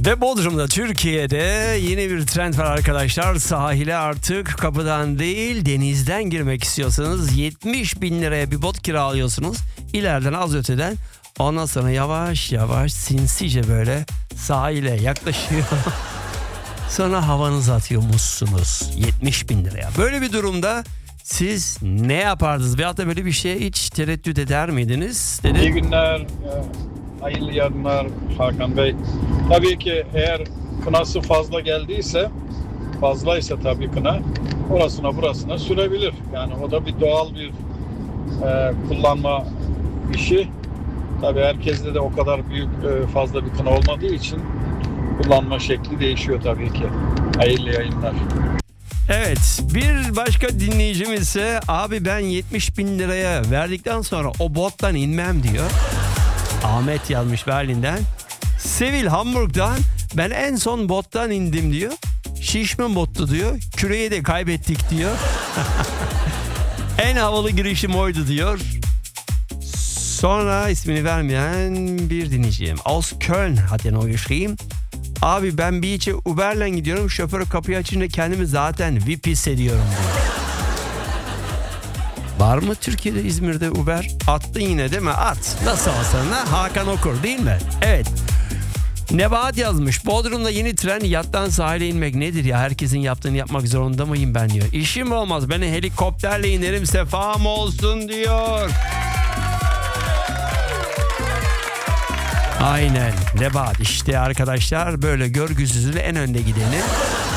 Ve Bodrum'da, Türkiye'de yeni bir trend var arkadaşlar. Sahile artık kapıdan değil denizden girmek istiyorsanız 70 bin liraya bir bot kiralıyorsunuz. İleriden az öteden, ondan sonra yavaş yavaş sinsice böyle sahile yaklaşıyor. Sonra havanızı atıyormuşsunuz 70 bin liraya. Böyle bir durumda siz ne yapardınız? Veyahut da böyle bir şeye hiç tereddüt eder miydiniz? İyi günler, hayırlı yarınlar Hakan Bey. Tabii ki eğer kınası fazlaysa tabii kına orasına burasına sürebilir. Yani o da bir doğal bir kullanma işi. Tabii herkeste de o kadar büyük fazla bir kına olmadığı için kullanma şekli değişiyor tabii ki. Hayırlı yayınlar. Evet, bir başka dinleyicimiz ise abi ben 70 bin liraya verdikten sonra o bottan inmem diyor. Ahmet yazmış Berlin'den. Sevil Hamburg'dan ben en son bottan indim diyor. Şişman bottu diyor. Küreyi de kaybettik diyor. En havalı girişim oydu diyor. Sonra ismini vermeyen bir dinleyicim. Aus Köln hat er noch geschrieben. Abi ben beach'e Uber'le gidiyorum. Şoför kapıyı açınca kendimi zaten VIP hissediyorum diyor. Var mı Türkiye'de, İzmir'de Uber? Attın yine değil mi? At. Nasıl olsa Hakan Okur değil mi? Evet. Nebahat yazmış. Bodrum'da yeni tren, yattan sahile inmek nedir ya? Herkesin yaptığını yapmak zorunda mıyım ben diyor. İşim olmaz. Ben helikopterle inerim, sefam olsun diyor. Aynen Nebahat, işte arkadaşlar böyle görgüsüzlüğü en önde gideni